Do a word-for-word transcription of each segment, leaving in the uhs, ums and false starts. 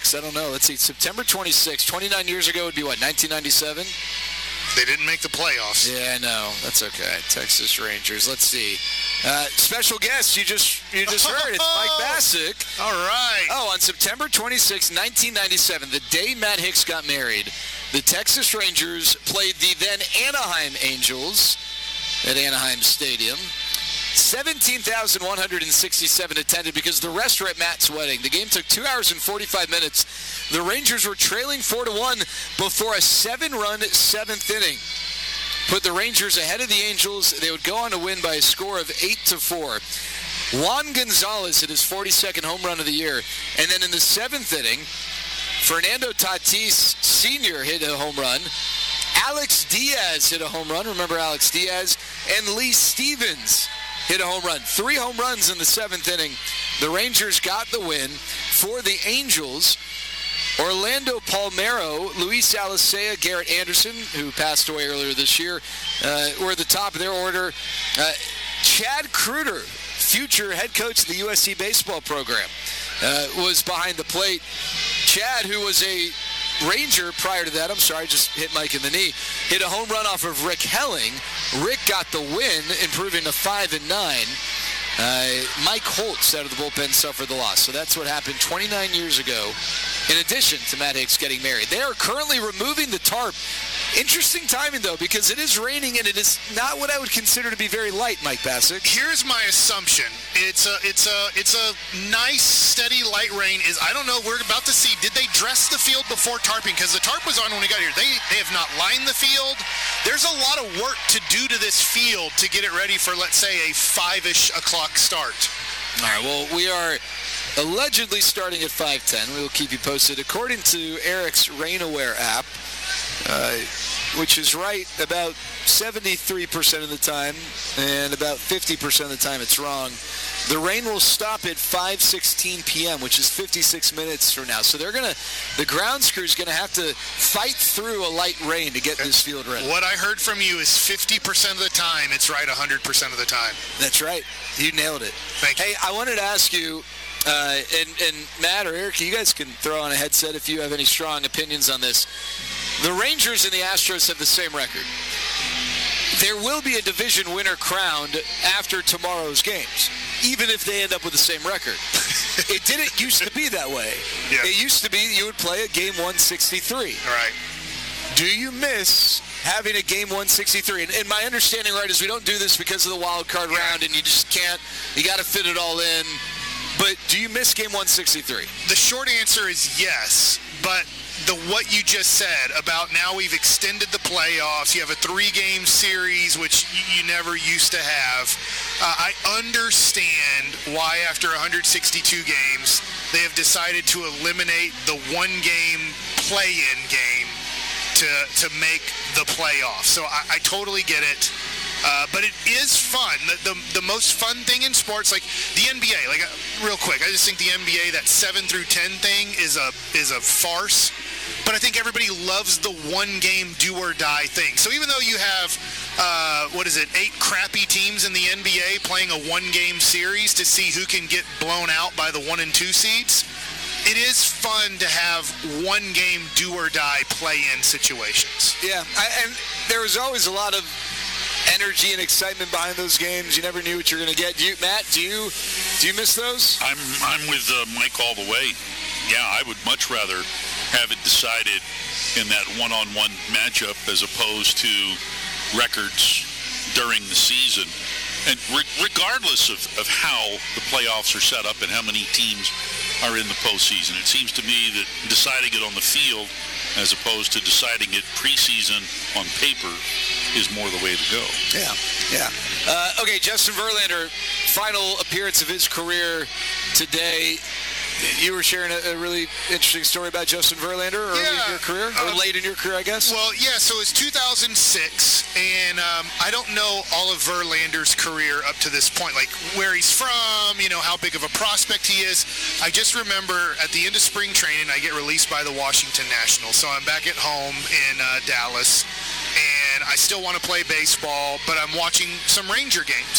twenty-sixth. I don't know. Let's see. September twenty-sixth. twenty-nine years ago would be what, nineteen ninety-seven? They didn't make the playoffs. Yeah, no, that's okay. Texas Rangers. Let's see. Uh, special guest, you just you just heard. It's Mike Bassick. All right. Oh, on September twenty-sixth, nineteen ninety-seven, the day Matt Hicks got married, the Texas Rangers played the then Anaheim Angels at Anaheim Stadium. seventeen thousand one hundred sixty-seven attended because the rest were at Matt's wedding. The game took two hours and forty-five minutes. The Rangers were trailing four to one before a seven-run seventh inning put the Rangers ahead of the Angels. They would go on to win by a score of eight to four. Juan Gonzalez hit his forty-second home run of the year. And then in the seventh inning, Fernando Tatis Senior hit a home run. Alex Diaz hit a home run. Remember Alex Diaz? And Lee Stevens hit a home run. Three home runs in the seventh inning. The Rangers got the win. For the Angels, Orlando Palmeiro, Luis Alicea, Garrett Anderson, who passed away earlier this year, uh, were at the top of their order. Uh, Chad Kruger, future head coach of the U S C baseball program, uh, was behind the plate. Chad, who was a Ranger prior to that, I'm sorry, just hit Mike in the knee, hit a home run off of Rick Helling. Rick got the win, improving to five and nine. Uh, Mike Holtz out of the bullpen suffered the loss. So that's what happened twenty-nine years ago, in addition to Matt Hicks getting married. They are currently removing the tarp. Interesting timing, though, because it is raining and it is not what I would consider to be very light, Mike Bassick. Here's my assumption. It's a it's a it's a nice steady light rain. Is I don't know. We're about to see. Did they dress the field before tarping? Because the tarp was on when we got here. They they have not lined the field. There's a lot of work to do to this field to get it ready for, let's say, a five-ish o'clock start. All right. Well, we are allegedly starting at five ten. We will keep you posted. According to Eric's RainAware app, uh, which is right about seventy-three percent of the time, and about fifty percent of the time it's wrong, the rain will stop at five sixteen p.m., which is fifty-six minutes from now. So they're going to, the grounds crew is going to have to fight through a light rain to get this field ready. What I heard from you is fifty percent of the time it's right one hundred percent of the time. That's right. You nailed it. Thank you. Hey, I wanted to ask you, uh, and, and Matt or Eric, you guys can throw on a headset if you have any strong opinions on this. The Rangers and the Astros have the same record. There will be a division winner crowned after tomorrow's games, even if they end up with the same record. It didn't used to be that way. Yeah. It used to be that you would play a game one sixty-three. All right. Do you miss having a game one sixty-three? And, and my understanding, right, is we don't do this because of the wild card yeah. round, and you just can't, you got to fit it all in. But do you miss game one sixty-three? The short answer is yes, but the what you just said about now we've extended the playoffs, you have a three-game series, which you, you never used to have. Uh, I understand why after one hundred sixty-two games they have decided to eliminate the one-game play-in game to to make the playoffs. So I, I totally get it. Uh, but it is fun. The, the the most fun thing in sports, like the N B A, like uh, real quick, I just think the N B A, that seven through ten thing is a is a farce. But I think everybody loves the one game do or die thing. So even though you have uh, what is it, eight crappy teams in the N B A playing a one game series to see who can get blown out by the one and two seeds, it is fun to have one game do or die play in situations. Yeah, I, and there was always a lot of energy and excitement behind those games. You never knew what you were going to get. Do you, Matt, do you do you miss those? I'm I'm with uh, Mike all the way. Yeah, I would much rather have it decided in that one-on-one matchup as opposed to records during the season. And re- regardless of, of how the playoffs are set up and how many teams are in the postseason, it seems to me that deciding it on the field as opposed to deciding it preseason on paper is more the way to go. Yeah, yeah. Uh, okay, Justin Verlander, final appearance of his career today. You were sharing a, a really interesting story about Justin Verlander early yeah, in your career, or uh, late in your career, I guess? Well, yeah, so it's two thousand six, and um, I don't know all of Verlander's career up to this point, like where he's from, you know, how big of a prospect he is. I just remember at the end of spring training, I get released by the Washington Nationals, so I'm back at home in uh, Dallas, and I still want to play baseball, but I'm watching some Ranger games.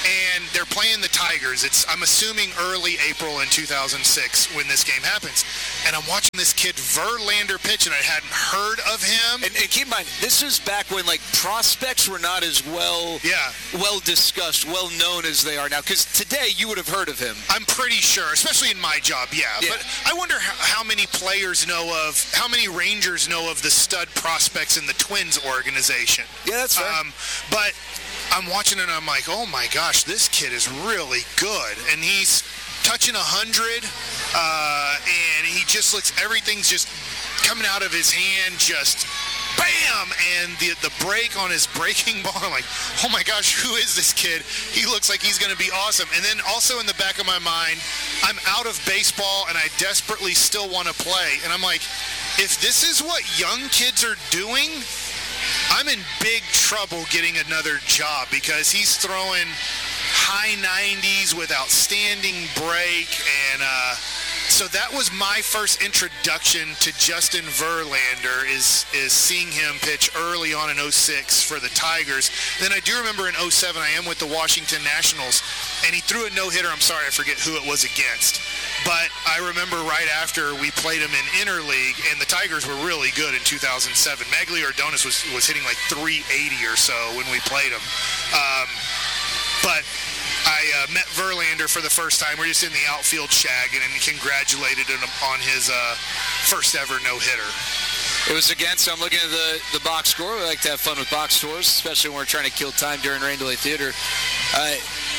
and they're playing the Tigers. It's I'm assuming early April in two thousand six when this game happens. And I'm watching this kid Verlander pitch, and I hadn't heard of him. And, and keep in mind, this is back when like prospects were not as well, yeah. well discussed, well known as they are now. Because today you would have heard of him. I'm pretty sure, especially in my job, yeah. yeah. But I wonder how, how many players know of, how many Rangers know of the stud prospects in the Twins organization. Yeah, that's fair. Um, but I'm watching it, and I'm like, oh my gosh, this kid is really good. And he's touching one hundred, uh, and he just looks, everything's just coming out of his hand, just bam! And the the break on his breaking ball, I'm like, oh my gosh, who is this kid? He looks like he's going to be awesome. And then also in the back of my mind, I'm out of baseball, and I desperately still want to play. And I'm like, if this is what young kids are doing, I'm in big trouble getting another job, because he's throwing high nineties with outstanding break. And uh, so that was my first introduction to Justin Verlander, is is seeing him pitch early on in oh six for the Tigers. Then I do remember in oh seven, I am with the Washington Nationals, and he threw a no-hitter. I'm sorry, I forget who it was against. But I remember right after we played him in interleague, and the Tigers were really good in two thousand seven. Magglio Ordonez was, was hitting like three eighty or so when we played him. Um, but I uh, met Verlander for the first time. We're just in the outfield shagging, and congratulated him on his uh, first ever no-hitter. It was against, I'm looking at the, the box score. We like to have fun with box scores, especially when we're trying to kill time during Rain Delay Theater. Uh,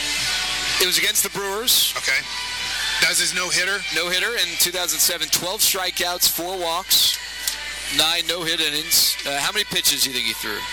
it was against the Brewers. Okay. That's his no-hitter? No-hitter in two thousand seven. twelve strikeouts, four walks, nine no-hit innings. Uh, how many pitches do you think he threw?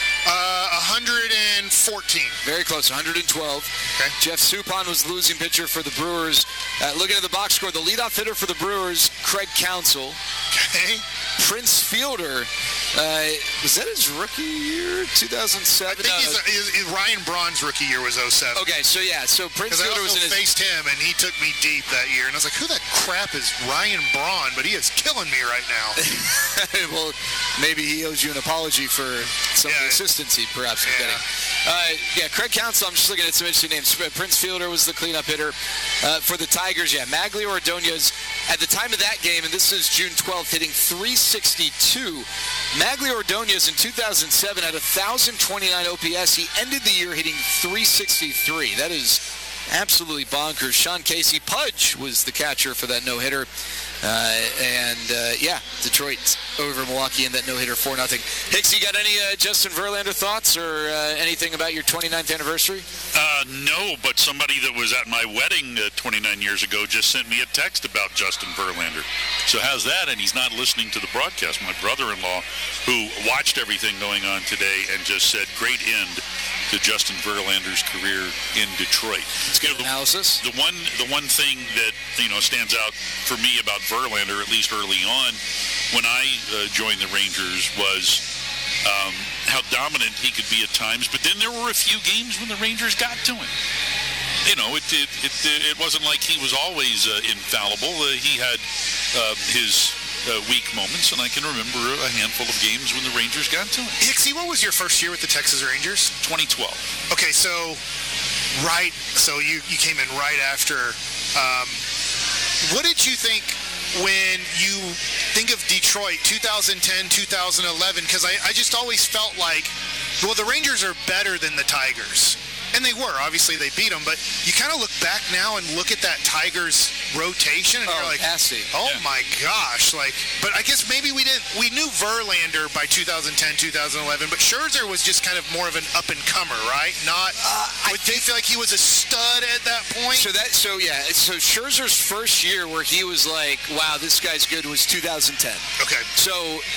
Uh, one hundred fourteen. Very close, one hundred twelve. Okay. Jeff Suppan was the losing pitcher for the Brewers. Uh, looking at the box score, the leadoff hitter for the Brewers, Craig Counsell. Okay. Prince Fielder, uh, was that his rookie year, two thousand seven? I think no, he's, he's, he's, Ryan Braun's rookie year was oh seven. Okay, so yeah, so Prince Fielder I also was in his... faced him, and he took me deep that year, and I was like, who the crap is Ryan Braun? But he is killing me right now. Well, maybe he owes you an apology for some yeah, of the assistance he perhaps is yeah. getting. Uh, yeah, Craig Counsell, I'm just looking at some interesting names. Prince Fielder was the cleanup hitter uh, for the Tigers. Yeah, Magglio Ordonez, at the time of that game, and this is June twelfth, hitting three sixty-two. Magglio Ordonez in two thousand seven had one thousand twenty-nine O P S. He ended the year hitting three sixty-three. That is absolutely bonkers. Sean Casey Pudge was the catcher for that no-hitter. Uh, and, uh, yeah, Detroit over Milwaukee in that no-hitter four nothing. Hicks, you got any uh, Justin Verlander thoughts or uh, anything about your twenty-ninth anniversary? Uh, no, but somebody that was at my wedding uh, twenty-nine years ago just sent me a text about Justin Verlander. So how's that? And he's not listening to the broadcast. My brother-in-law, who watched everything going on today and just said, great end to Justin Verlander's career in Detroit. It's good you know, analysis. The, the one, the one thing that you know stands out for me about Verlander, at least early on, when I uh, joined the Rangers, was um, how dominant he could be at times. But then there were a few games when the Rangers got to him. You know, it it it, it wasn't like he was always uh, infallible. Uh, he had uh, his uh, weak moments, and I can remember a handful of games when the Rangers got to him. Hicksy, what was your first year with the Texas Rangers? twenty twelve. Okay, so right, so you, you came in right after. Um, what did you think when you think of Detroit two thousand ten, two thousand eleven? Because I, I just always felt like, well, the Rangers are better than the Tigers. And they were. Obviously, they beat them. But you kind of look back now and look at that Tigers rotation, and oh, you're like, nasty. oh, yeah. my gosh. Like, but I guess maybe we didn't. We knew Verlander by two thousand ten, two thousand eleven, but Scherzer was just kind of more of an up-and-comer, right? Not, uh, would they feel like he was a stud at that point? So, that, so yeah, so Scherzer's first year where he was like, wow, this guy's good, was two thousand ten. Okay. So,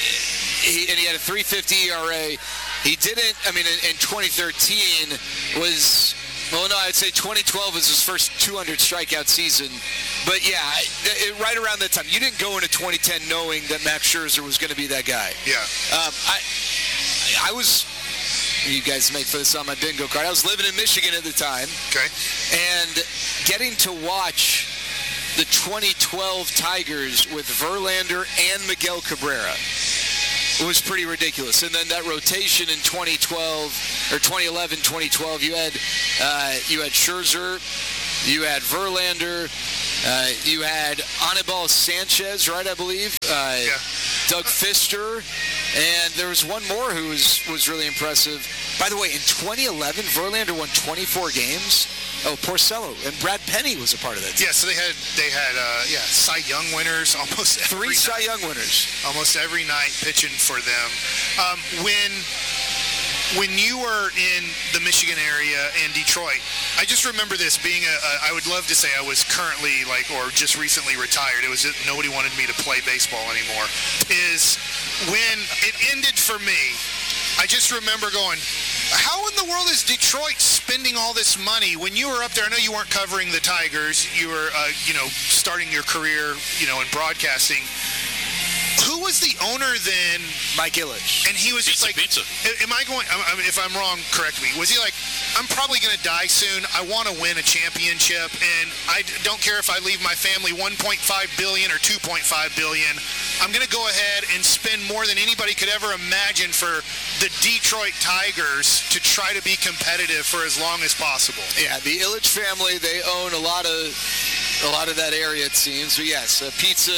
he, and he had a three fifty E R A. He didn't, I mean, in, in twenty thirteen was, well, no, I'd say twenty twelve was his first two hundred strikeout season. But, yeah, it, right around that time. You didn't go into twenty ten knowing that Max Scherzer was going to be that guy. Yeah. Um, I I was, you guys make for this on my bingo card. I was living in Michigan at the time. Okay. And getting to watch the twenty twelve Tigers with Verlander and Miguel Cabrera. was pretty ridiculous. And then that rotation in twenty twelve or twenty eleven, twenty twelve, you had uh, you had Scherzer, you had Verlander, uh, you had Anibal Sanchez, right? I believe. Uh, yeah. Doug Fister, and there was one more who was was really impressive. By the way, in twenty eleven, Verlander won twenty-four games. Oh, Porcello and Brad Penny was a part of that team. Yeah, so they had they had uh, yeah Cy Young winners almost every three Cy night. Young winners almost every night pitching for them. Um, when when you were in the Michigan area and Detroit, I just remember this being a, a I would love to say I was currently like or just recently retired. It was just, nobody wanted me to play baseball anymore. Is when it ended for me. I just remember going, how in the world is Detroit spending all this money when you were up there? I know you weren't covering the Tigers. You were, uh, you know, starting your career, you know, in broadcasting. Who was the owner then? Mike Ilitch. And he was Pizza, just like, pizza. am I going, I mean, if I'm wrong, correct me. Was he like, I'm probably going to die soon. I want to win a championship, and I don't care if I leave my family one point five billion dollars or two point five billion dollars. I'm going to go ahead and spend more than anybody could ever imagine for the Detroit Tigers to try to be competitive for as long as possible. Yeah, the Ilitch family, they own a lot of a lot of that area, it seems. But yes, a pizza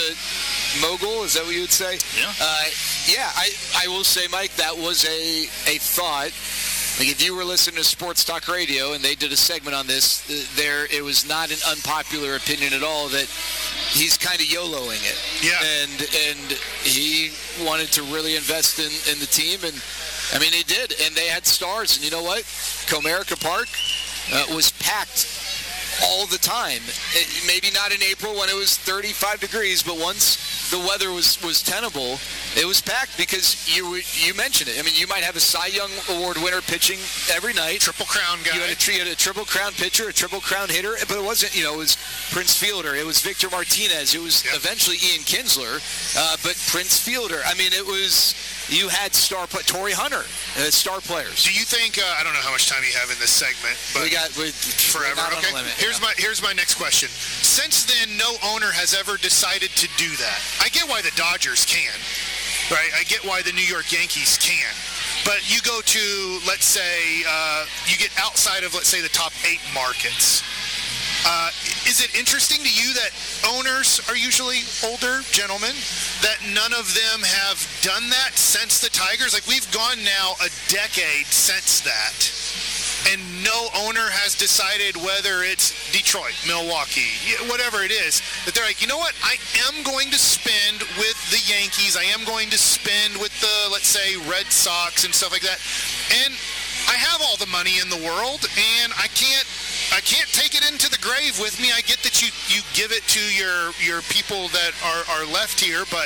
mogul, is that what you would say? Yeah. Uh, yeah, I, I will say, Mike, that was a, a thought. Like if you were listening to Sports Talk Radio and they did a segment on this, there it was not an unpopular opinion at all that he's kind of YOLOing it. Yeah. And and he wanted to really invest in, in the team, and I mean he did, and they had stars. And you know what? Comerica Park uh, was packed all the time. It, maybe not in April when it was thirty-five degrees, but once the weather was, was tenable, it was packed because you you mentioned it. I mean, you might have a Cy Young Award winner pitching every night. Triple Crown guy. You had a, you had a Triple Crown pitcher, a Triple Crown hitter, but it wasn't, you know, it was Prince Fielder. It was Victor Martinez. It was yep. eventually Ian Kinsler, uh, but Prince Fielder. I mean, it was, you had star play, Torrey Hunter, uh, star players. Do you think, uh, I don't know how much time you have in this segment, but we got we, forever. Not okay. on the limit, here's yeah. my here's my next question. Since then, no owner has ever decided to do that. I get why the Dodgers can, right? I get why the New York Yankees can. But you go to, let's say, uh, you get outside of, let's say, the top eight markets. Uh, is it interesting to you that owners are usually older gentlemen, that none of them have done that since the Tigers? Like, we've gone now a decade since that, and no owner has decided, whether it's Detroit, Milwaukee, whatever it is, that they're like, you know what, I am going to spend with the Yankees, I am going to spend with the, let's say, Red Sox and stuff like that, and I have all the money in the world, and I can't I can't take it into the grave with me. I get that you, you give it to your your people that are, are left here, but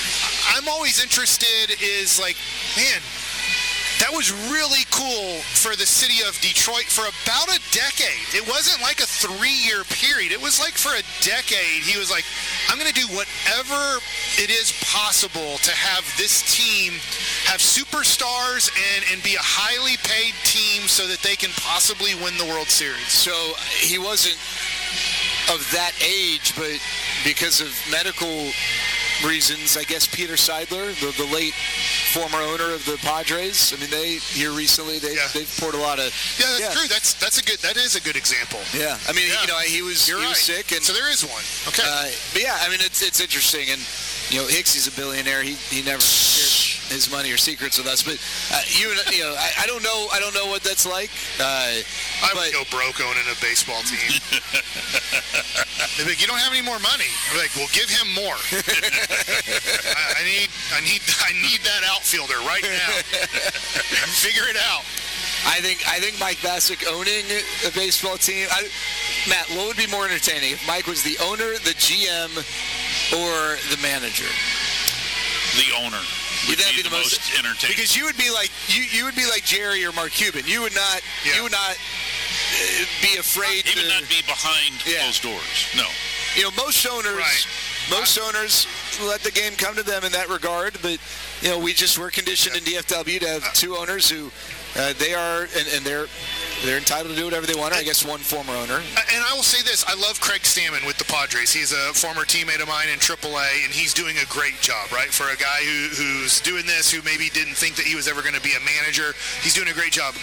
I'm always interested is like, man, that was really cool for the city of Detroit for about a decade. It wasn't like a three-year period. It was like for a decade. He was like, I'm going to do whatever it is possible to have this team have superstars and, and be a highly paid team so that they can possibly win the World Series. So he wasn't of that age, but because of medical reasons, I guess Peter Seidler, the, the late former owner of the Padres, I mean, they here recently they yeah. they've poured a lot of yeah, that's yeah. true. That's that's a good that is a good example. Yeah, I mean, yeah. you know, he was You're he was right. sick, and so there is one. Okay, uh, but yeah, I mean, it's it's interesting, and you know, Hicksy's a billionaire. He he never shared his money or secrets with us, but uh, you you know, I, I don't know I don't know what that's like. Uh, I but, would go broke owning a baseball team. They'd be like, you don't have any more money. I'm like, well, give him more. I, I need I need I need that outfielder right now. Figure it out. I think I think Mike Bassick owning a baseball team. I, Matt, what would be more entertaining if Mike was the owner, the G M, or the manager? The owner would That'd be, be the, the most, most entertaining. Because you would be like you, you would be like Jerry or Mark Cuban. You would not Yeah. you would not uh, be afraid He to would not be behind Yeah. closed doors. No. You know, most owners Right. most owners let the game come to them in that regard, but you know, we just were conditioned in D F W to have two owners who uh, they are and, and they're they're entitled to do whatever they want. Or I guess one former owner. And I will say this: I love Craig Stammen with the Padres. He's a former teammate of mine in triple A, and he's doing a great job, right? For a guy who, who's doing this, who maybe didn't think that he was ever going to be a manager, he's doing a great job.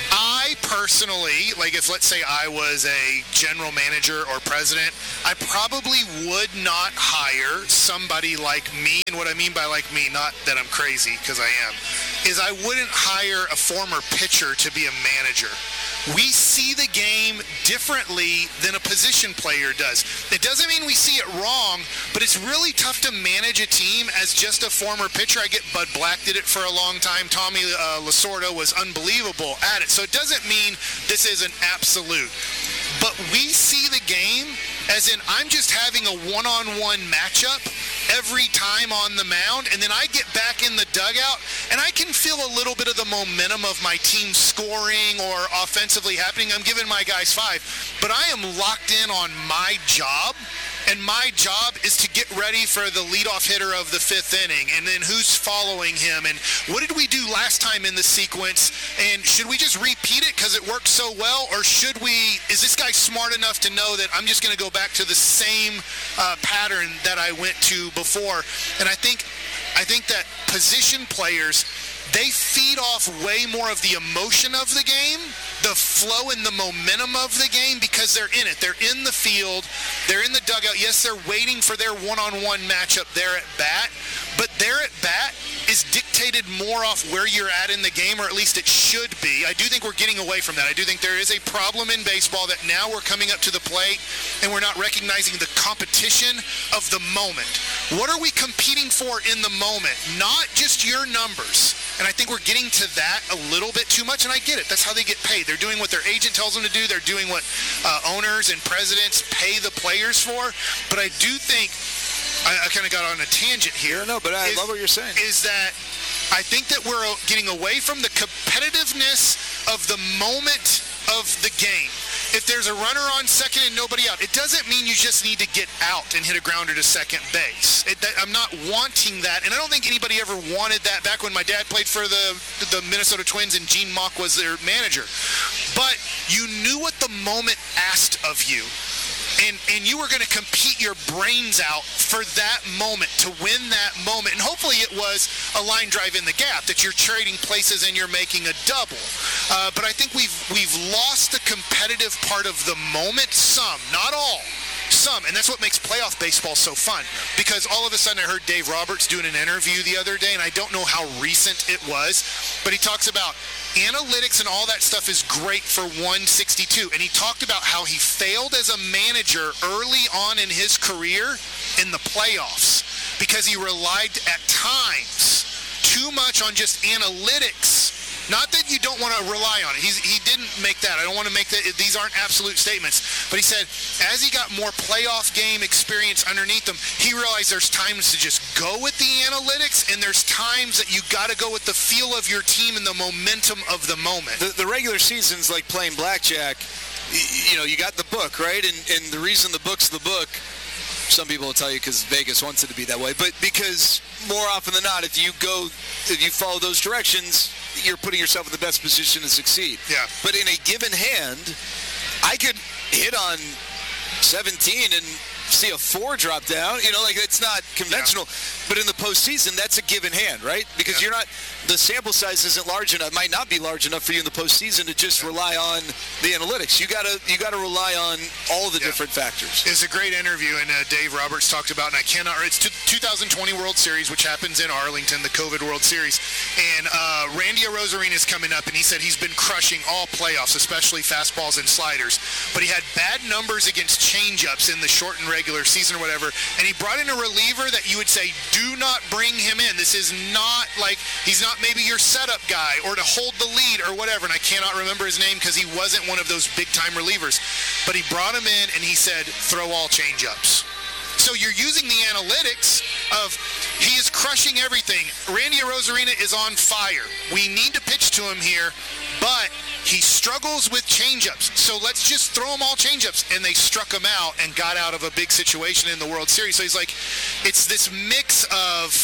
I personally, like if let's say I was a general manager or president, I probably would not hire somebody like me. And what I mean by like me, not that I'm crazy, because I am, is I wouldn't hire a former pitcher to be a manager. We see the game differently than a position player does. It doesn't mean we see it wrong, but it's really tough to manage a team as just a former pitcher. I get Bud Black did it for a long time. Tommy uh, Lasorda was unbelievable at it. So it doesn't mean this is an absolute. But we see the game as in I'm just having a one-on-one matchup every time on the mound, and then I get back in the dugout, and I can feel a little bit of the momentum of my team scoring or offensively happening. I'm giving my guys five, but I am locked in on my job, and my job is to get ready for the leadoff hitter of the fifth inning, and then who's following him, and what did we do last time in the sequence, and should we just repeat it because it worked so well, or should we, is this guy smart enough to know that I'm just going to go back to the same uh, pattern that I went to before? And I think I think that position players, they feed off way more of the emotion of the game, the flow and the momentum of the game, because they're in it. They're in the field. They're in the dugout. Yes, they're waiting for their one-on-one matchup there at bat, but their at bat is dictated more off where you're at in the game, or at least it should be. I do think we're getting away from that. I do think there is a problem in baseball that now we're coming up to the plate and we're not recognizing the competition of the moment. What are we competing for in the moment? Not just your numbers. And I think we're getting to that a little bit too much, and I get it. That's how they get paid. They're doing what their agent tells them to do. They're doing what uh, owners and presidents pay the players for. But I do think, I, I kind of got on a tangent here. No, no, but I is, love what you're saying. Is that I think that we're getting away from the competitiveness of the moment of the game. If there's a runner on second and nobody out, it doesn't mean you just need to get out and hit a grounder to second base. It, that, I'm not wanting that, and I don't think anybody ever wanted that back when my dad played for the, the Minnesota Twins and Gene Mauch was their manager. But you knew what the moment asked of you. And and you were going to compete your brains out for that moment, to win that moment. And hopefully it was a line drive in the gap, that you're trading places and you're making a double. Uh, but I think we've we've lost the competitive part of the moment, some, not all. Some, and that's what makes playoff baseball so fun, because all of a sudden I heard Dave Roberts doing an interview the other day, and I don't know how recent it was, but he talks about analytics and all that stuff is great for one sixty-two, and he talked about how he failed as a manager early on in his career in the playoffs because he relied at times too much on just analytics. Not that you don't want to rely on it. He's, he didn't make that. I don't want to make that. These aren't absolute statements. But he said as he got more playoff game experience underneath him, he realized there's times to just go with the analytics, and there's times that you got to go with the feel of your team and the momentum of the moment. The, the regular season's like playing blackjack. You know, you got the book, right? And, and the reason the book's the book, some people will tell you because Vegas wants it to be that way, but because more often than not, if you go, if you follow those directions, you're putting yourself in the best position to succeed. Yeah. But in a given hand, I could hit on seventeen and see a four drop down. You know, like it's not conventional. Yeah. But in the postseason, that's a given hand, right? Because yeah. you're not, the sample size isn't large enough, might not be large enough for you in the postseason to just yeah. rely on the analytics. You gotta you gotta rely on all the yeah. different factors. It's a great interview, and uh, Dave Roberts talked about, and I cannot, it's two thousand twenty World Series, which happens in Arlington, the COVID World Series, and uh, Randy Arozarena is coming up, and he said he's been crushing all playoffs, especially fastballs and sliders, but he had bad numbers against changeups in the shortened regular season or whatever, and he brought in a reliever that you would say, do not bring him in. This is not like, he's not maybe your setup guy or to hold the lead or whatever, and I cannot remember his name because he wasn't one of those big-time relievers, but he brought him in and he said, throw all changeups. So you're using the analytics of, he is crushing everything. Randy Arozarena is on fire. We need to pitch to him here, but he struggles with changeups. So let's just throw him all changeups. And they struck him out and got out of a big situation in the World Series. So he's like, it's this mix of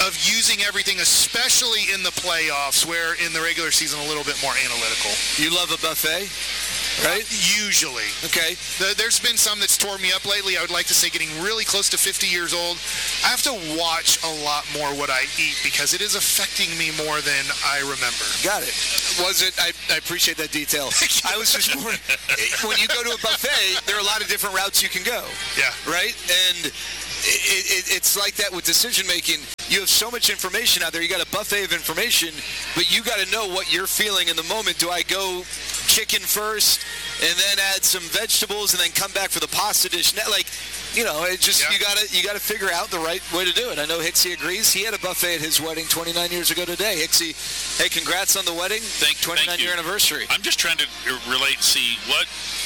of using everything, especially in the playoffs, where in the regular season a little bit more analytical. You love a buffet, right? Usually. Okay. The, there's been some that's tore me up lately. I would like to say getting really close to fifty years old. I have to watch a lot more what I eat because it is affecting me more than I remember. Got it. Was it? I, I appreciate that detail. I was just wondering, when you go to a buffet, there are a lot of different routes you can go. Yeah. Right? And it, it, it's like that with decision making. You have so much information out there. You got a buffet of information, but you got to know what you're feeling in the moment. Do I go chicken first and then add some vegetables and then come back for the pasta dish? Like, you know, it just yeah. you gotta you gotta figure out the right way to do it. I know Hixie agrees. He had a buffet at his wedding twenty-nine years ago today. Hixie, hey, congrats on the wedding. Thank, twenty-nine thank year anniversary. I'm just trying to relate. See what.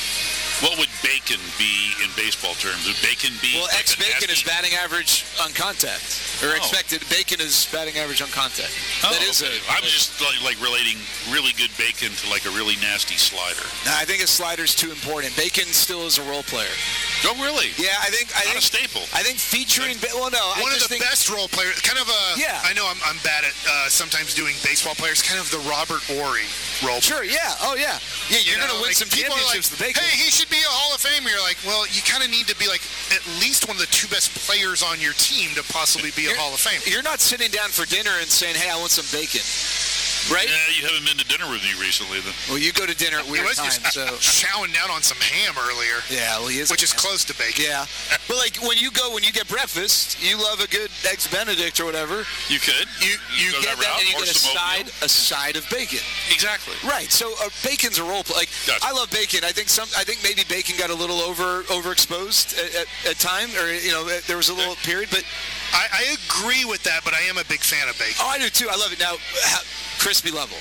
What would bacon be in baseball terms? Would bacon be well? Like Ex-bacon is batting average on contact, or oh. expected. Bacon is batting average on contact. Oh, that is okay. a. I'm just like, like relating really good bacon to like a really nasty slider. No, I think a slider's too important. Bacon still is a role player. Oh, really? Yeah, I think. I Not think, a staple. I think featuring. Ba- well, no. One I of just the think, best role players. Kind of a. Yeah. I know I'm, I'm bad at uh, sometimes doing baseball players. Kind of the Robert Horry role. Sure. Player. Yeah. Oh, yeah. Yeah. You're you know, gonna win like, some people championships are like, with bacon. Hey, he should be a Hall of Famer. You're like, well, you kind of need to be like at least one of the two best players on your team to possibly be a you're, Hall of Famer. You're not sitting down for dinner and saying, "Hey, I want some bacon." Right? Yeah, you haven't been to dinner with me recently, then. Well, you go to dinner at weird he was times, just so chowing down on some ham earlier. Yeah, well, he is, which is close to bacon. Yeah, but like when you go, when you get breakfast, you love a good eggs Benedict or whatever. You could. You you, you get that, route, and you get a side oatmeal. a side of bacon. Exactly. Right. So uh, bacon's a role play. Like Gotcha. I love bacon. I think some. I think maybe bacon got a little over overexposed at, at, at time, or you know, there was a little period. But I, I agree with that. But I am a big fan of bacon. Oh, I do too. I love it. Now, how, crispy level.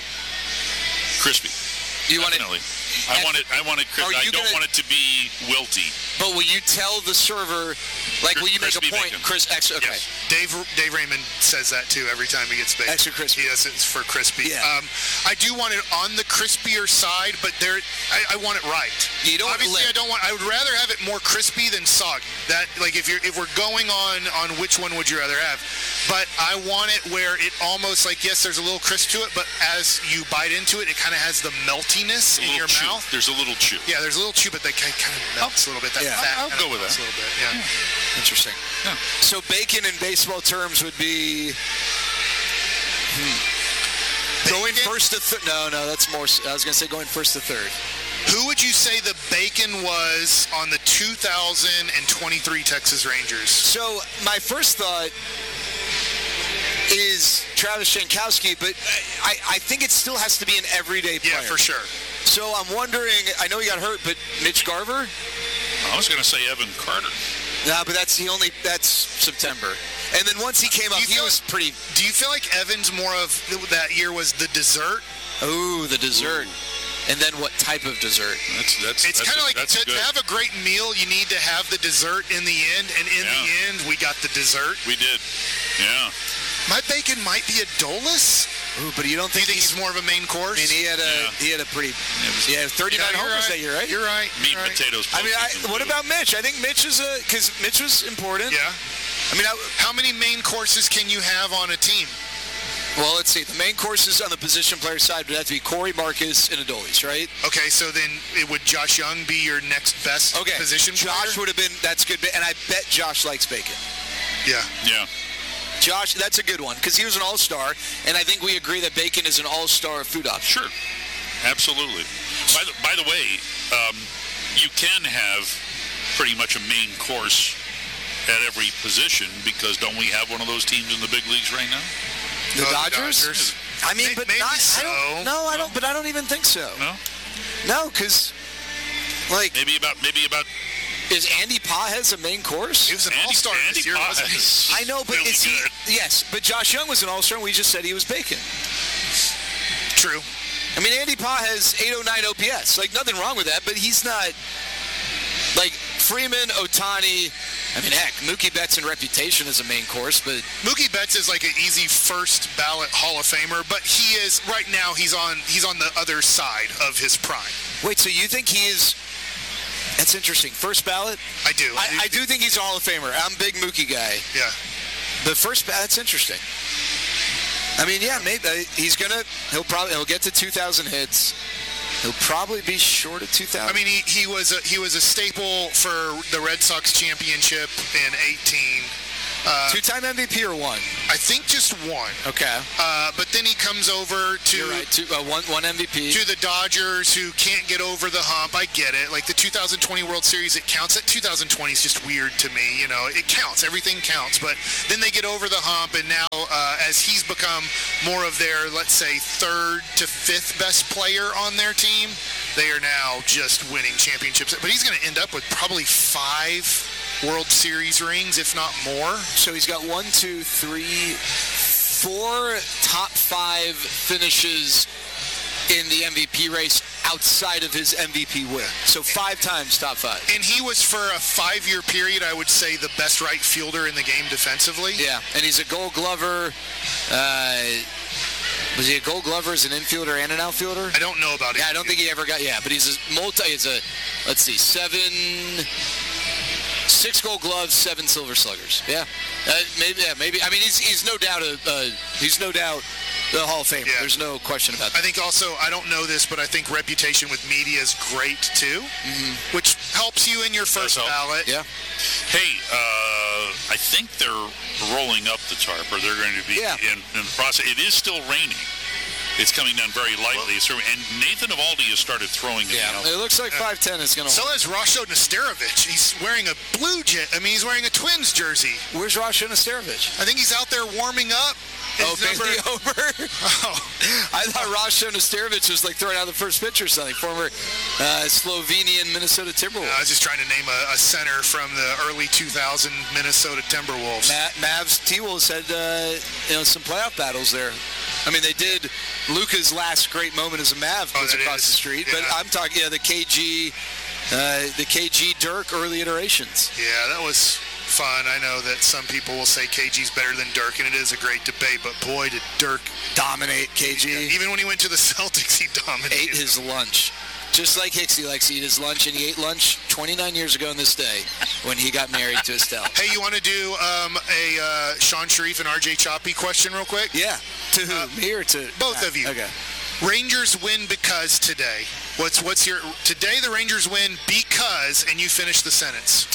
Crispy. You want it? Definitely. I want it. I want it crispy. I don't gonna, want it to be wilty. But will you tell the server, like, will you make a point? Bacon. Chris, extra. Okay. Yes. Dave Dave Raymond says that too every time he gets bacon. Extra crispy. He does it for crispy. Yeah. Um, I do want it on the crispier side, but there, I, I want it right. You don't Obviously, let, I don't want. I would rather have it more crispy than soggy. That like if you're if we're going on on which one would you rather have, but I want it where it almost like yes, there's a little crisp to it, but as you bite into it, it kind of has the meltiness in your chew. mouth. There's a little chew. Yeah, there's a little chew, but that kind of melts a little bit. That Yeah. fat I'll kinda go with melts that. A little bit. Yeah. yeah. Interesting. Yeah. So bacon in baseball terms would be hmm. going first to third. No, no, that's more. I was going to say going first to third. Who would you say the bacon was on the two thousand twenty-three Texas Rangers? So my first thought is Travis Jankowski, but I, I think it still has to be an everyday player. Yeah, for sure. So I'm wondering, I know he got hurt, but Mitch Garver? I was going to say Evan Carter. No, but that's he only that's September. And then once he came up, he was pretty. Do you feel like Evans more of that year was the dessert? Ooh, the dessert. Ooh. And then what type of dessert? That's that's. It's kind of like to, to have a great meal, you need to have the dessert in the end, and in yeah. the end, we got the dessert. We did. Yeah. My bacon might be a Dulles. Ooh, but you don't think, Do you think he's, he's more of a main course? I mean, he had a Yeah. he had a pretty. was- Yeah, thirty-nine Yeah, you're homers right. that year, right? You're right. Meat, you're right. potatoes. I mean, I, postseason what food. about Mitch? I think Mitch is a because Mitch was important. Yeah. I mean, I, How many main courses can you have on a team? well, let's see. The main courses on the position player side would have to be Corey, Marcus, and Adolis, right? Okay, so then it, would Josh Young be your next best Okay. position Josh player? would have been. That's good. And I bet Josh likes bacon. Yeah. Yeah. Josh, that's a good one because he was an all-star, and I think we agree that bacon is an all-star food option. Sure. Absolutely. By the, by the way, um, you can have pretty much a main course at every position because don't we have one of those teams in the big leagues right now? The Oh, the Dodgers? Dodgers. I mean, May- but maybe not. so. I don't, no, I don't. But I don't even think so. No. No, because like, Maybe about maybe about. is Andy Pajes a main course? He was an Andy- all-star Andy this year, wasn't he? Pajes. I know, but Really is he? good. Yes, but Josh Young was an all-star, and we just said he was bacon. True. I mean, Andy Pajes eight oh nine O P S. Like nothing wrong with that, but he's not like Freeman, Ohtani. I mean, heck, Mookie Betts in reputation is a main course, but Mookie Betts is like an easy first ballot Hall of Famer, but he is right now. He's on. He's on the other side of his prime. wait, so you think he is? That's interesting. First ballot? I do. I, I do think he's a Hall of Famer. I'm a big Mookie guy. Yeah. The first, that's interesting. I mean, yeah, maybe he's gonna. He'll probably he'll get to two thousand hits. He'll probably be short of two thousand. I mean, he, he was a, he was a staple for the Red Sox championship in eighteen. Uh, Two-time M V P or one? I think just one. Okay. Uh, but then he comes over to You're right. Two, uh, one one M V P to the Dodgers, who can't get over the hump. I get it. Like the two thousand twenty World Series, it counts. That two thousand twenty is just weird to me. You know, it counts. Everything counts. But then they get over the hump, and now uh, as he's become more of their, let's say, third to fifth best player on their team, they are now just winning championships. But he's going to end up with probably five World Series rings, if not more. So he's got one, two, three, four top five finishes in the M V P race outside of his M V P win. So five times top five. And he was, for a five-year period, I would say the best right fielder in the game defensively. Yeah, and he's a Gold Glover. Uh, was he a Gold Glover as an infielder and an outfielder? I don't know about it. Yeah, I don't think he ever got. Yeah, but he's a multi. He's a let's see, seven. Six Gold Gloves, seven Silver Sluggers. Yeah, uh, maybe. Yeah, maybe. I mean, he's he's no doubt a uh, he's no doubt the Hall of Famer. Yeah. There's no question about that. I think also, I don't know this, but I think reputation with media is great too, mm-hmm. which helps you in your first ballot. Yeah. Hey, uh, I think they're rolling up the tarp, or they're going to be yeah. in, in the process. It is still raining. It's coming down very lightly. Well, and Nathan Eovaldi has started throwing it. Yeah, it looks like five ten is going to. So is Rasho Nesterovic. He's wearing a blue jet. I mean, he's wearing a Twins jersey. Where's Rasho Nesterovic? I think he's out there warming up. His oh, number... Bailey Homer. Oh, I thought Rasho Nesterovic was like throwing out the first pitch or something. Former uh, Slovenian Minnesota Timberwolves. Uh, I was just trying to name a, a center from the early two thousand Minnesota Timberwolves. Ma- Mavs T-Wolves had uh, you know some playoff battles there. I mean, they did. Luka's last great moment as a Mav oh, was across is. the street. Yeah. But I'm talking, yeah, the K G, uh, the K G Dirk early iterations. Yeah, that was fun. I know that some people will say K G's better than Dirk, and it is a great debate. But boy, did Dirk dominate K G. Yeah, even when he went to the Celtics, he dominated. Ate his lunch. Just like Hicks, he likes to eat his lunch, and he ate lunch twenty-nine years ago on this day when he got married to Estelle. Hey, you want to do um, a uh, Sean Sharif and R J Choppy question real quick? Yeah. To who? Uh, Me or to? Both of you. Okay. Rangers win because today. What's what's your today? The Rangers win because, and you finish the sentence.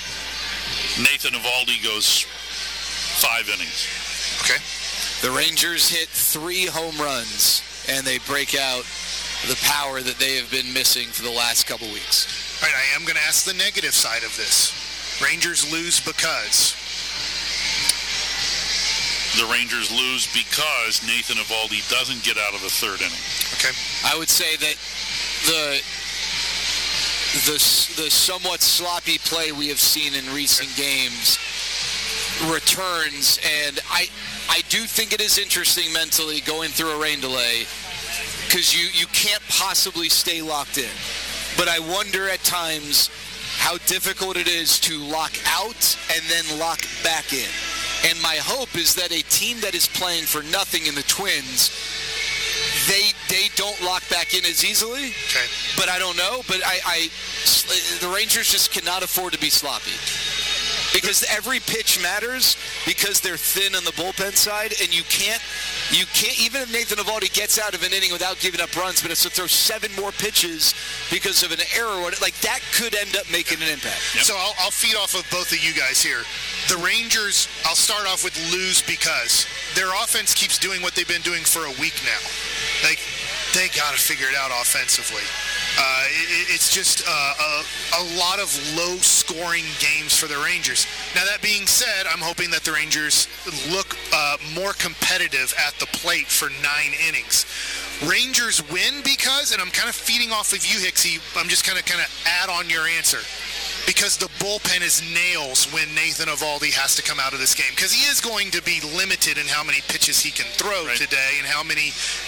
Nathan Eovaldi goes five innings. Okay. The Rangers hit three home runs, and they break out the power that they have been missing for the last couple weeks. All right, I am going to ask the negative side of this. Rangers lose because? The Rangers lose because Nathan Eovaldi doesn't get out of the third inning. Okay. I would say that the the the somewhat sloppy play we have seen in recent games returns, and I I do think it is interesting mentally going through a rain delay, because you, you can't possibly stay locked in. But I wonder at times how difficult it is to lock out and then lock back in. And my hope is that a team that is playing for nothing in the Twins, they they don't lock back in as easily. Okay. But I don't know. But I, I the Rangers just cannot afford to be sloppy. Because every pitch matters, because they're thin on the bullpen side, and you can't, you can't. Even if Nathan Eovaldi gets out of an inning without giving up runs, but it's to throw seven more pitches because of an error, like that could end up making an impact. Yep. So I'll, I'll feed off of both of you guys here. The Rangers, I'll start off with lose because their offense keeps doing what they've been doing for a week now. Like, they got to figure it out offensively. Uh, it, it's just uh, a, a lot of low-scoring games for the Rangers. Now, that being said, I'm hoping that the Rangers look uh, more competitive at the plate for nine innings. Rangers win because, and I'm kind of feeding off of you, Hicksy, I'm just kind of kind of add on your answer. Because the bullpen is nails when Nathan Eovaldi has to come out of this game. Because he is going to be limited in how many pitches he can throw right. today and how many uh,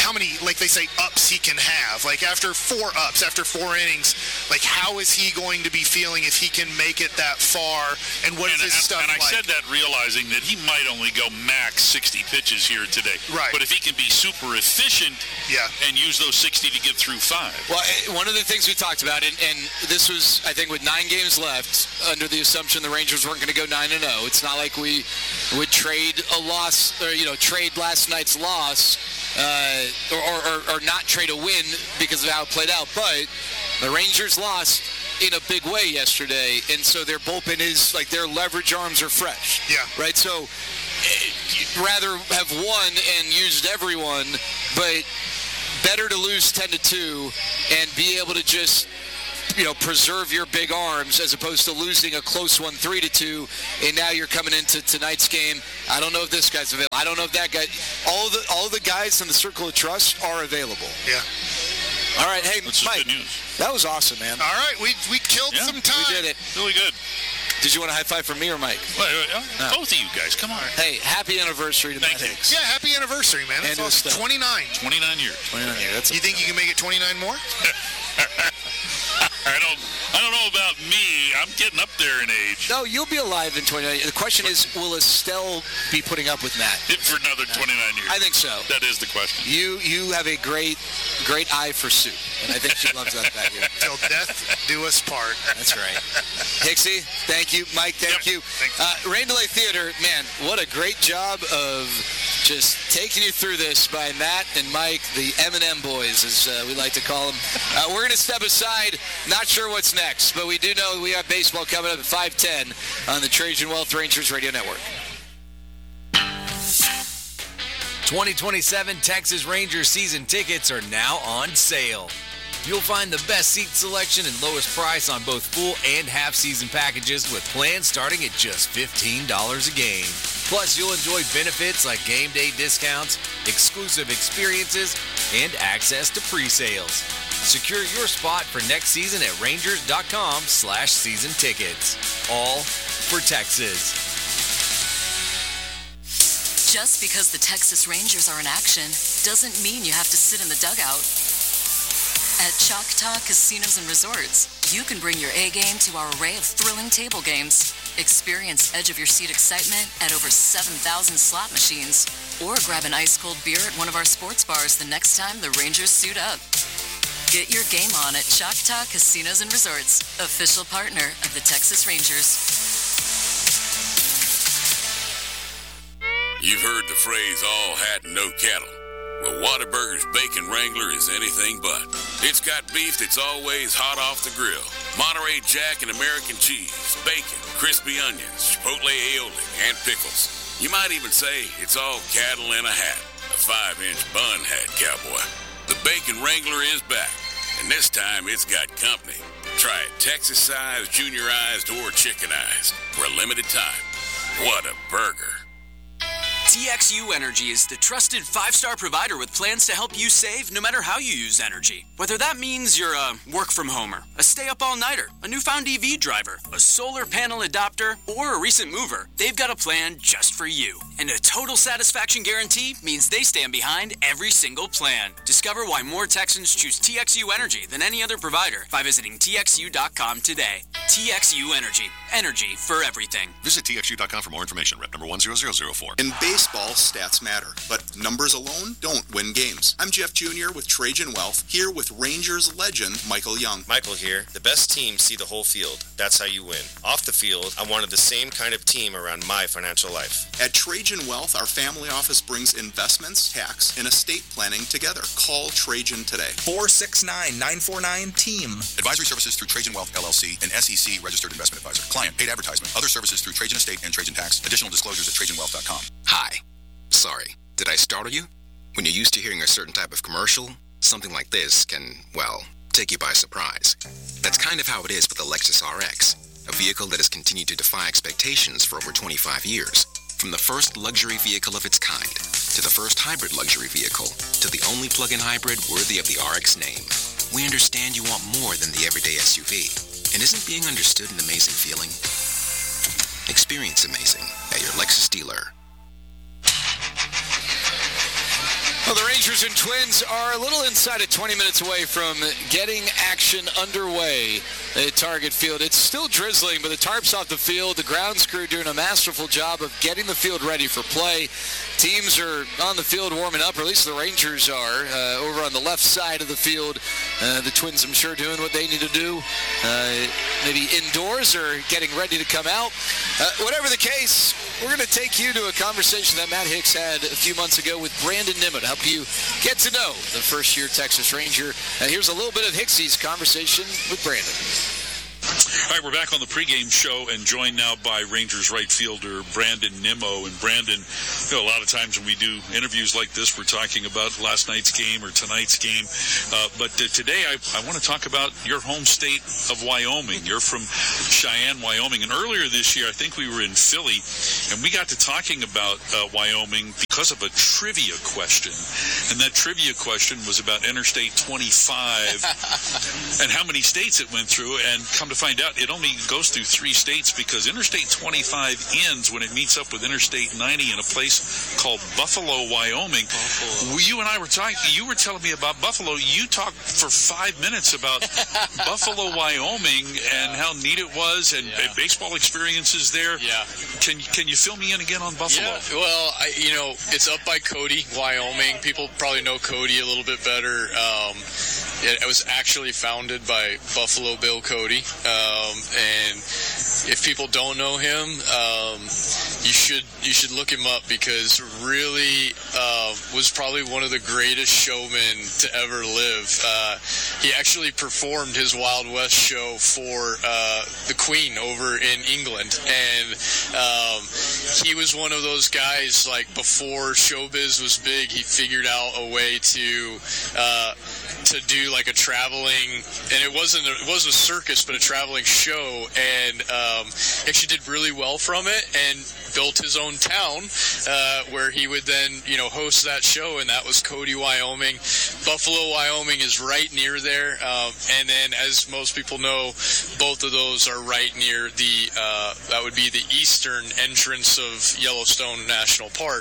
how many, like they say, ups he can have. Like after four ups, after four innings, like how is he going to be feeling if he can make it that far? And what and, is his and, stuff and like? I said that realizing that he might only go max sixty pitches here today. Right. But if he can be super efficient yeah. and use those sixty to get through five. Well, one of the things we talked about, and, and this was, I think, with nine games left, under the assumption the Rangers weren't going to go nine and oh. It's not like we would trade a loss, or, you know, trade last night's loss, uh, or, or, or not trade a win because of how it played out. But the Rangers lost in a big way yesterday, and so their bullpen is, like, their leverage arms are fresh. Yeah. Right? So you'd rather have won and used everyone, but better to lose ten to two and be able to just, you know, preserve your big arms as opposed to losing a close one three to two, and now you're coming into tonight's game. I don't know if this guy's available. I don't know if that guy. All the all the guys in the circle of trust are available. Yeah. All right, hey, That's Mike, good news. that was awesome, man. All right, we we killed Yeah, some time. We did it. Really good. Did you want a high five from me or Mike? Well, uh, No. Both of you guys, come on. Hey, happy anniversary to Thank Matt you. Hicks. Yeah, happy anniversary, man. That's And his awesome. stuff. twenty-nine. twenty-nine years. twenty-nine years. That's You think you can make it twenty-nine more? I don't. I don't know about me. I'm getting up there in age. No, you'll be alive in twenty-nine. The question is, will Estelle be putting up with Matt? For another twenty-nine years. I think so. That is the question. You you have a great great eye for soup, and I think she loves that about you. Till death do us part. That's right. Hixie, thank you. Mike, thank Yep, you. thank you. Uh, Rain Delay Theater, man, what a great job of just taking you through this by Matt and Mike, the M and M boys, as uh, we like to call them. Uh, we're going to step aside. Not sure what's next, but we do know we have baseball coming up at five ten on the Trajan Wealth Rangers Radio Network. twenty twenty-seven Texas Rangers season tickets are now on sale. You'll find the best seat selection and lowest price on both full and half-season packages with plans starting at just fifteen dollars a game. Plus, you'll enjoy benefits like game day discounts, exclusive experiences, and access to pre-sales. Secure your spot for next season at rangers.com slash season tickets. All for Texas. Just because the Texas Rangers are in action doesn't mean you have to sit in the dugout. At Choctaw Casinos and Resorts, you can bring your A game to our array of thrilling table games. Experience edge-of-your-seat excitement at over seven thousand slot machines. Or grab an ice-cold beer at one of our sports bars the next time the Rangers suit up. Get your game on at Choctaw Casinos and Resorts, official partner of the Texas Rangers. You've heard the phrase, all hat and no cattle. Well, Whataburger's Bacon Wrangler is anything but. It's got beef that's always hot off the grill. Monterey Jack and American cheese, bacon, crispy onions, chipotle aioli, and pickles. You might even say it's all cattle in a hat. A five-inch bun hat, cowboy. The Bacon Wrangler is back, and this time it's got company. Try it Texas-sized, junior-ized, or chicken-ized for a limited time. What a burger. T X U Energy is the trusted five-star provider with plans to help you save no matter how you use energy. Whether that means you're a work-from-homer, a stay-up-all-nighter, a newfound E V driver, a solar panel adopter, or a recent mover, they've got a plan just for you. And a total satisfaction guarantee means they stand behind every single plan. Discover why more Texans choose T X U Energy than any other provider by visiting T X U dot com today. T X U Energy. Energy for everything. Visit T X U dot com for more information. Rep number one zero zero zero four. In baseball, stats matter, but numbers alone don't win games. I'm Jeff Junior with Trajan Wealth, here with Rangers legend Michael Young. Michael here. The best teams see the whole field. That's how you win. Off the field, I wanted the same kind of team around my financial life. At Trajan Wealth, our family office brings investments, tax, and estate planning together. Call Trajan today. four six nine, nine four nine, team. Advisory services through Trajan Wealth, L L C, an S E C registered investment advisor. Client paid advertisement. Other services through Trajan Estate and Trajan Tax. Additional disclosures at trajan wealth dot com. Hi. Sorry. Did I startle you? When you're used to hearing a certain type of commercial, something like this can, well, take you by surprise. That's kind of how it is with the Lexus R X, a vehicle that has continued to defy expectations for over twenty-five years. From the first luxury vehicle of its kind, to the first hybrid luxury vehicle, to the only plug-in hybrid worthy of the R X name. We understand you want more than the everyday S U V. And isn't being understood an amazing feeling? Experience amazing at your Lexus dealer. Well, the Rangers and Twins are a little inside of twenty minutes away from getting action underway at Target Field. It's still drizzling, but the tarp's off the field. The grounds crew doing a masterful job of getting the field ready for play. Teams are on the field warming up, or at least the Rangers are, uh, over on the left side of the field. Uh, the Twins, I'm sure, doing what they need to do. Uh, maybe indoors or getting ready to come out. Uh, whatever the case, we're going to take you to a conversation that Matt Hicks had a few months ago with Brandon Nimmo to help you get to know the first-year Texas Ranger. And here's a little bit of Hicksy's conversation with Brandon. All right, we're back on the pregame show and joined now by Rangers right fielder Brandon Nimmo. And Brandon, you know, a lot of times when we do interviews like this, we're talking about last night's game or tonight's game. Uh, but uh, today I, I want to talk about your home state of Wyoming. You're from Cheyenne, Wyoming. And earlier this year, I think we were in Philly, and we got to talking about uh, Wyoming because of a trivia question. And that trivia question was about Interstate twenty-five and how many states it went through. And come to find out, it only goes through three states because Interstate twenty-five ends when it meets up with Interstate ninety in a place called Buffalo, Wyoming. Buffalo. You and I were talking, you were telling me about Buffalo. You talked for five minutes about Buffalo, Wyoming, and how neat it was, and yeah. baseball experiences there. Yeah. Can, can you fill me in again on Buffalo? Yeah. Well, I, you know, it's up by Cody, Wyoming. People probably know Cody a little bit better. Um, it, it was actually founded by Buffalo Bill Cody. Um, and if people don't know him, um, you should you should look him up because really uh, was probably one of the greatest showmen to ever live. Uh, he actually performed his Wild West show for uh, the Queen over in England, and um, he was one of those guys, like, before showbiz was big, he figured out a way to uh, to do like a traveling, and it wasn't a, it wasn't a circus, but a traveling show, and um, actually did really well from it, and built his own town uh, where he would then, you know, host that show, and that was Cody, Wyoming. Buffalo, Wyoming is right near there, um, and then, as most people know, both of those are right near the uh, that would be the eastern entrance of Yellowstone National Park,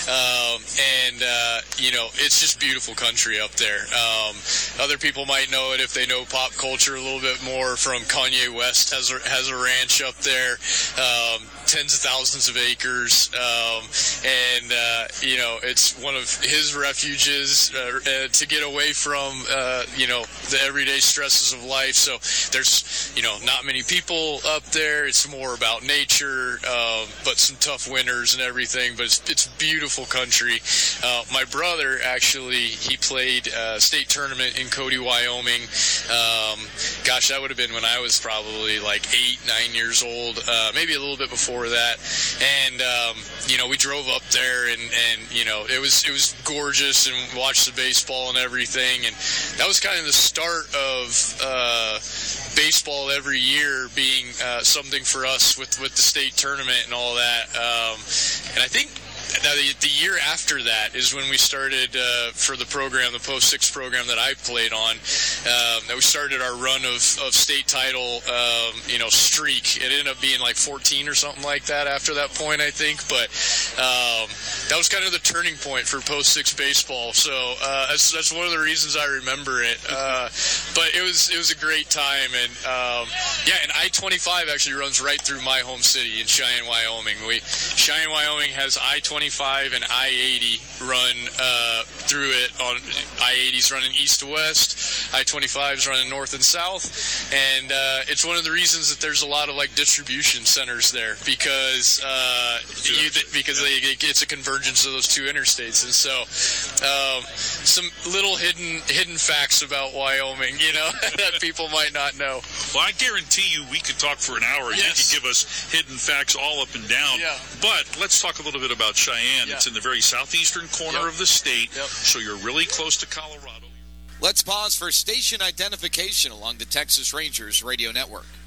um, and uh, you know, it's just beautiful country up there. Um, other people might know it if they know pop culture a little bit more from Kanye West has a, has a ranch up there, um, tens of thousands of acres, um, and uh, you know, it's one of his refuges uh, uh, to get away from uh, you know, the everyday stresses of life. So there's, you know, not many people up there. It's more about nature, um, but some tough winters and everything. But it's, it's beautiful country. Uh, my brother actually, he played a state tournament in Cody, Wyoming. Um, gosh, that would have been when I was probably like eight, nine years old, uh, maybe a little bit before that. And um, you know, we drove up there, and, and you know, it was it was gorgeous, and watched the baseball and everything. And that was kind of the start of uh, baseball every year being uh, something for us with, with the state tournament and all that. Um, and I think now the, the year after that is when we started uh, for the program, the Post Six program that I played on. Um, that we started our run of, of state title, um, you know, streak. It ended up being like fourteen or something like that after that point, I think. But um, that was kind of the turning point for Post Six baseball. So uh, that's that's one of the reasons I remember it. Uh, but it was it was a great time, and um, yeah, and I twenty-five actually runs right through my home city in Cheyenne, Wyoming. We Cheyenne, Wyoming has I twenty-five and I eighty run uh, through it. On I eighty's running east to west. I twenty-five is running north and south, and uh, it's one of the reasons that there's a lot of like distribution centers there because uh, you, because they, it's a convergence of those two interstates. And so, um, some little hidden hidden facts about Wyoming, you know, that people might not know. Well, I guarantee you, we could talk for an hour. Yes. You could give us hidden facts all up and down. Yeah. But let's talk a little bit about Cheyenne. Yeah. It's in the very southeastern corner Yep. of the state, Yep. so you're really close to Colorado. Let's pause for station identification along the Texas Rangers radio network.